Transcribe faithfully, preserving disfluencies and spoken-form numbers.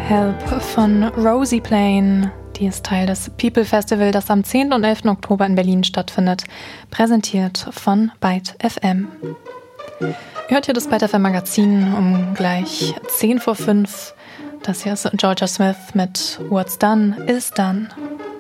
Help von Rosie Plain. Die ist Teil des People Festival, das am zehnten und elften Oktober in Berlin stattfindet. Präsentiert von Byte F M. Ihr hört hier das Byte F M Magazin um gleich zehn vor fünf. Das hier ist Georgia Smith mit What's Done is Done.